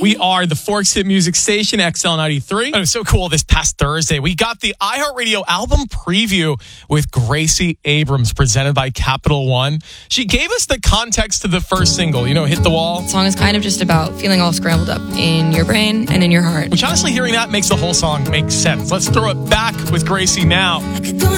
We are the Forks Hit Music Station, XL93. It was so cool this past Thursday. We got the iHeartRadio album preview with Gracie Abrams, presented by Capital One. She gave us the context to the first single, Hit the Wall. The song is kind of just about feeling all scrambled up in your brain and in your heart. Which honestly, hearing that makes the whole song make sense. Let's throw it back with Gracie now.